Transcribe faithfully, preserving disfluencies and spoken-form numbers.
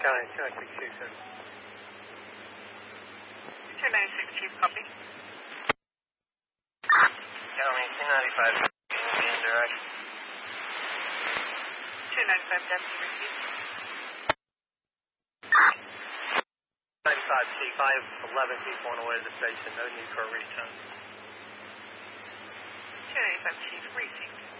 County, two nine six two, sir. two nine six, Chief, copy. County, two ninety-five, being direct. two ninety-five, deputy, received. ninety-five, Chief, I have eleven people on the way to the station. No need for a return. two ninety-five, Chief, received.